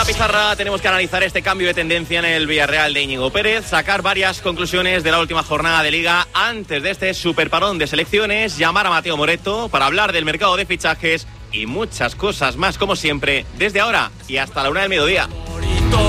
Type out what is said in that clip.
pizarra tenemos que analizar este cambio de tendencia en el Villarreal de Íñigo Pérez, sacar varias conclusiones de la última jornada de Liga antes de este superparón de selecciones, llamar a Mateo Moreto para hablar del mercado de fichajes y muchas cosas más, como siempre, desde ahora y hasta la 1 del mediodía.